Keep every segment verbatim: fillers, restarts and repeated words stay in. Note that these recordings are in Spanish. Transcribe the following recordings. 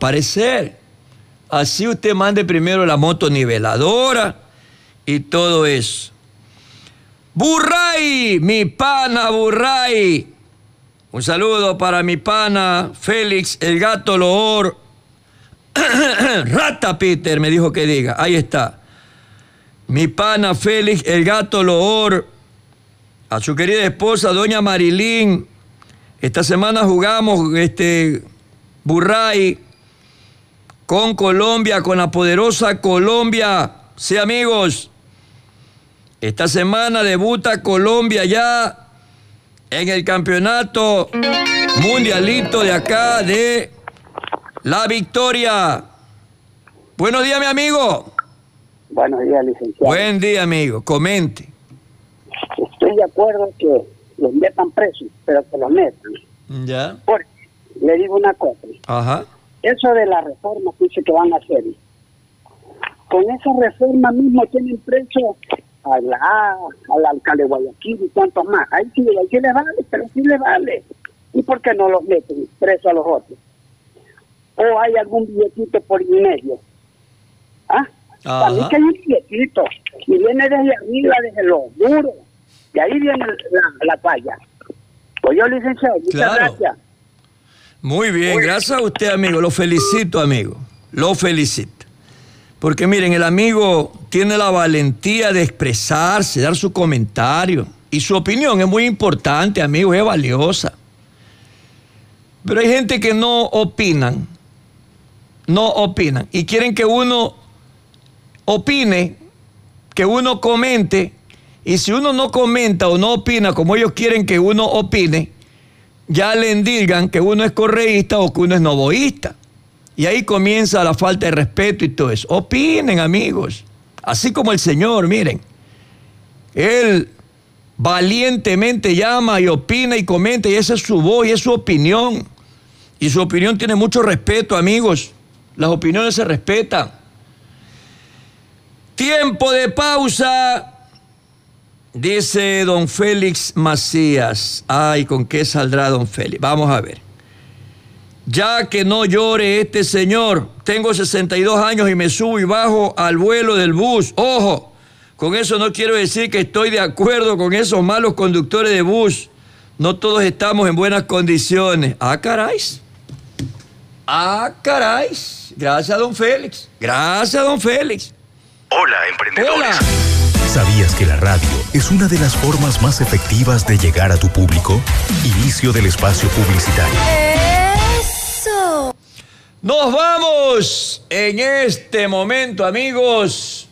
desaparecer. Así usted mande primero la motoniveladora y todo eso. Burray, mi pana Burray. Un saludo para mi pana Félix, el gato Loor. Rata Peter me dijo que diga. Ahí está. Mi pana Félix, el gato Loor. A su querida esposa, doña Marilín. Esta semana jugamos este Burray con Colombia, con la poderosa Colombia. Sí, amigos. Esta semana debuta Colombia ya en el campeonato mundialito de acá de La Victoria. Buenos días, mi amigo. Buenos días, licenciado. Buen día, amigo. Comente. Estoy de acuerdo que los metan presos, pero que los metan. Ya. Porque le digo una cosa. Ajá. Eso de la reforma que dice que van a hacer, con esa reforma mismo tienen preso a la, al alcalde de Guayaquil y tantos más. Ahí sí, ahí sí le vale, pero sí le vale. ¿Y por qué no los meten presos a los otros? ¿O hay algún billetito por en medio? ¿Ah? Para mí que hay un billetito. Y viene desde arriba, desde los muros. Y ahí viene la, la falla. Pues yo, licenciado, muchas Claro. gracias. Muy bien, gracias a usted, amigo. Lo felicito, amigo. Lo felicito. Porque miren, el amigo tiene la valentía de expresarse, dar su comentario. Y su opinión es muy importante, amigo, es valiosa. Pero hay gente que no opinan. No opinan. Y quieren que uno opine, que uno comente. Y si uno no comenta o no opina como ellos quieren que uno opine, ya le endilgan que uno es correísta o que uno es novoísta. Y ahí comienza la falta de respeto y todo eso. Opinen, amigos. Así como el Señor, miren. Él valientemente llama y opina y comenta, y esa es su voz y es su opinión. Y su opinión tiene mucho respeto, amigos. Las opiniones se respetan. Tiempo de pausa. Dice don Félix Macías. Ay, ¿con qué saldrá don Félix? Vamos a ver. Ya que no llore este señor, tengo sesenta y dos años y me subo y bajo al vuelo del bus. Ojo, con eso no quiero decir que estoy de acuerdo con esos malos conductores de bus. No todos estamos en buenas condiciones. Ah, caray. Ah, caray. Gracias, don Félix. Gracias, don Félix. Hola, emprendedores. Hola. ¿Sabías que la radio es una de las formas más efectivas de llegar a tu público? Inicio del espacio publicitario. ¡Eso! Nos vamos en este momento, amigos.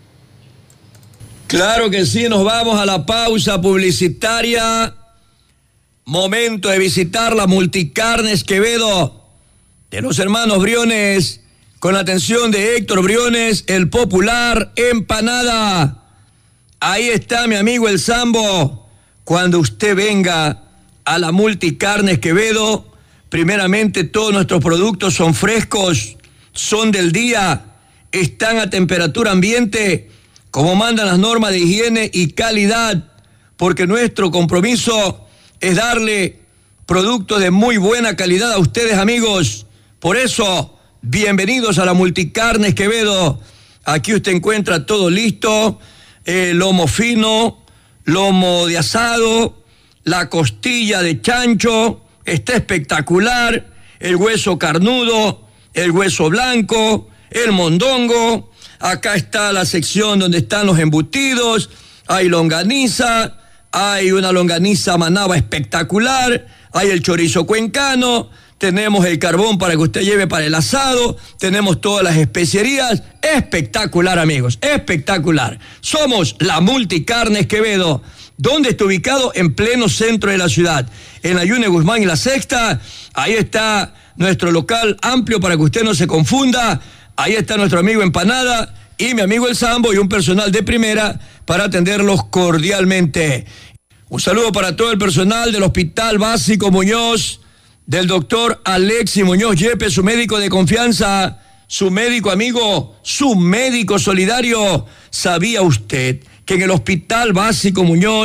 Claro que sí, nos vamos a la pausa publicitaria. Momento de visitar la Multicarnes Quevedo de los hermanos Briones, con la atención de Héctor Briones, el popular Empanada. Ahí está mi amigo el Sambo. Cuando usted venga a la Multicarnes Quevedo, primeramente todos nuestros productos son frescos, son del día, están a temperatura ambiente, como mandan las normas de higiene y calidad, porque nuestro compromiso es darle productos de muy buena calidad a ustedes, amigos. Por eso, bienvenidos a la Multicarnes Quevedo. Aquí usted encuentra todo listo. Eh, lomo fino, lomo de asado, la costilla de chancho, está espectacular, el hueso carnudo, el hueso blanco, el mondongo. Acá está la sección donde están los embutidos, hay longaniza, hay una longaniza manaba espectacular, hay el chorizo cuencano, tenemos el carbón para que usted lleve para el asado, tenemos todas las especierías. Espectacular, amigos, espectacular. Somos la Multicarnes Quevedo. ¿Dónde está ubicado? En pleno centro de la ciudad, en la Yune Guzmán y la Sexta. Ahí está nuestro local amplio para que usted no se confunda. Ahí está nuestro amigo Empanada y mi amigo el Sambo y un personal de primera para atenderlos cordialmente. Un saludo para todo el personal del Hospital Básico Muñoz, del doctor Alexis Muñoz Yepes, su médico de confianza, su médico amigo, su médico solidario. ¿Sabía usted que en el Hospital Básico Muñoz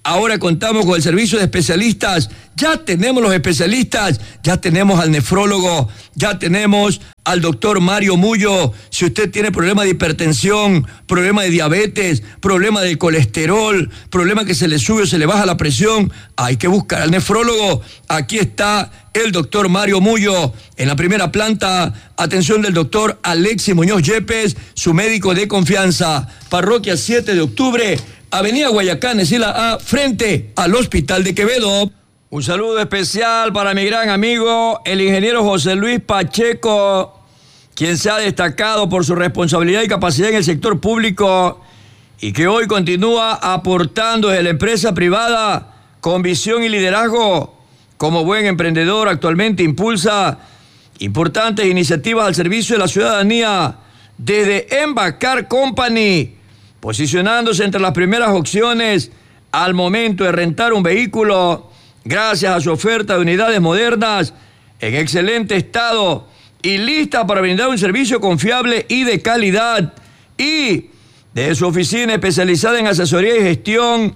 Ahora contamos con el servicio de especialistas. Ya tenemos los especialistas, ya tenemos al nefrólogo, ya tenemos al doctor Mario Mullo. Si usted tiene problema de hipertensión, problema de diabetes, problema de colesterol, problema que se le sube o se le baja la presión, hay que buscar al nefrólogo. Aquí está el doctor Mario Mullo. En la primera planta, atención del doctor Alexis Muñoz Yepes, su médico de confianza. Parroquia siete de octubre, Avenida Guayacán, Escila A, frente al Hospital de Quevedo. Un saludo especial para mi gran amigo, el ingeniero José Luis Pacheco, quien se ha destacado por su responsabilidad y capacidad en el sector público y que hoy continúa aportando desde la empresa privada con visión y liderazgo. Como buen emprendedor, actualmente impulsa importantes iniciativas al servicio de la ciudadanía desde Embacar Company, posicionándose entre las primeras opciones al momento de rentar un vehículo gracias a su oferta de unidades modernas en excelente estado y lista para brindar un servicio confiable y de calidad. Y de su oficina especializada en asesoría y gestión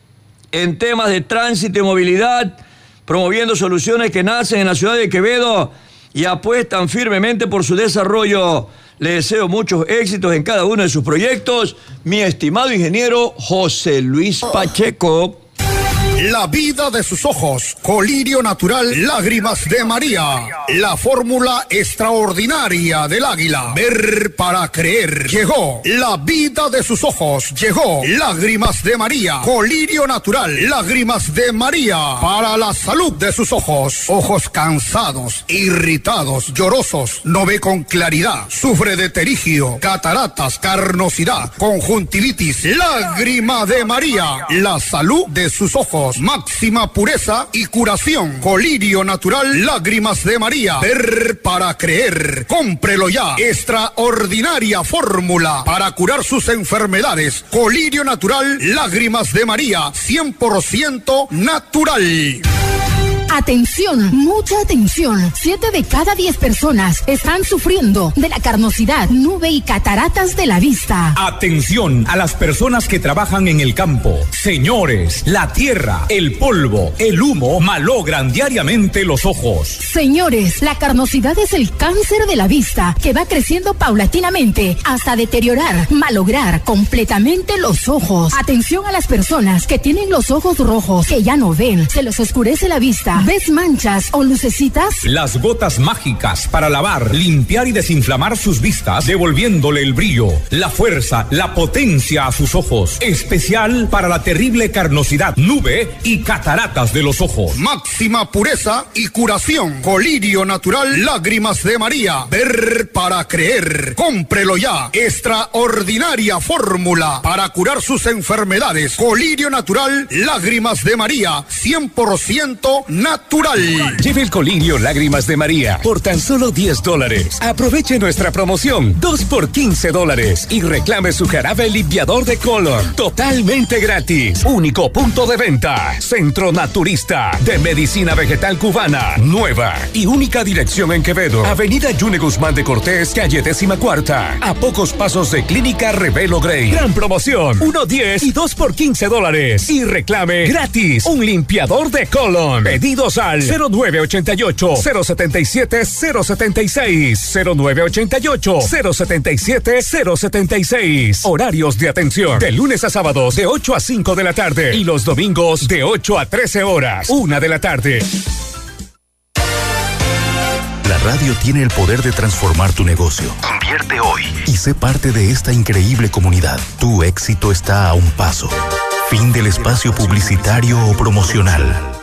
en temas de tránsito y movilidad, promoviendo soluciones que nacen en la ciudad de Quevedo y apuestan firmemente por su desarrollo. Le deseo muchos éxitos en cada uno de sus proyectos, mi estimado ingeniero José Luis Pacheco. La vida de sus ojos, colirio natural, lágrimas de María. La fórmula extraordinaria del águila. Ver para creer. Llegó la vida de sus ojos. Llegó lágrimas de María. Colirio natural, lágrimas de María. Para la salud de sus ojos. Ojos cansados, irritados, llorosos, no ve con claridad. Sufre de terigio, cataratas, carnosidad, conjuntivitis. Lágrima de María. La salud de sus ojos. Máxima pureza y curación. Colirio natural, lágrimas de María. Ver para creer. Cómprelo ya. Extraordinaria fórmula para curar sus enfermedades. Colirio natural, lágrimas de María. cien por ciento natural. Atención, mucha atención. Siete de cada diez personas están sufriendo de la carnosidad, nube y cataratas de la vista. Atención a las personas que trabajan en el campo. Señores, la tierra, el polvo, el humo malogran diariamente los ojos. Señores, la carnosidad es el cáncer de la vista que va creciendo paulatinamente hasta deteriorar, malograr completamente los ojos. Atención a las personas que tienen los ojos rojos, que ya no ven, se les oscurece la vista. ¿Ves manchas o lucecitas? Las gotas mágicas para lavar, limpiar y desinflamar sus vistas, devolviéndole el brillo, la fuerza, la potencia a sus ojos. Especial para la terrible carnosidad, nube y cataratas de los ojos. Máxima pureza y curación. Colirio natural, lágrimas de María. Ver para creer. Cómprelo ya. Extraordinaria fórmula para curar sus enfermedades. Colirio natural, lágrimas de María. cien por ciento natural. Lleve el colirio Lágrimas de María por tan solo diez dólares. Aproveche nuestra promoción dos por quince dólares y reclame su jarabe limpiador de color totalmente gratis. Único punto de venta. Centro Naturista de Medicina Vegetal Cubana. Nueva y única dirección en Quevedo. Avenida Yune Guzmán de Cortés, calle décima cuarta. A pocos pasos de Clínica Revelo Grey. Gran promoción. uno diez y dos por quince dólares. Y reclame gratis un limpiador de colon. Pedidos al cero nueve ochenta y ocho, cero setenta y siete, cero setenta y seis, cero nueve ochenta y ocho, cero setenta y siete, cero setenta y seis. Horarios de atención de lunes a sábados de ocho a cinco de la tarde y los domingos de ocho a trece horas, una de la tarde. La radio tiene el poder de transformar tu negocio. Invierte hoy y sé parte de esta increíble comunidad. Tu éxito está a un paso. Fin del espacio publicitario o promocional.